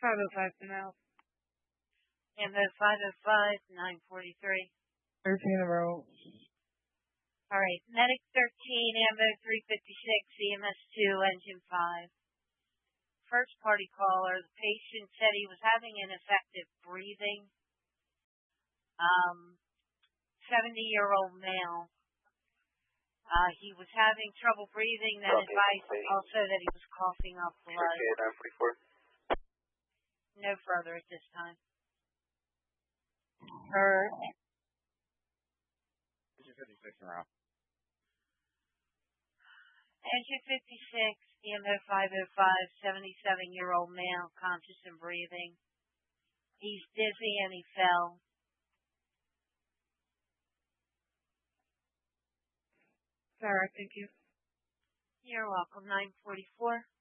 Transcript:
505 to now. And the 505, 943. 13 in a row. All right. Medic 13, AMO 356, EMS 2, Engine 5. First party caller, the patient said he was having ineffective breathing. 70-year-old male. He was having trouble breathing, then advised also that he was coughing up blood. No further at this time. Engine 56 around. Engine 56, EMO 505, 77-year-old male, conscious and breathing. He's dizzy and he fell. Sarah, thank you. You're welcome. 944.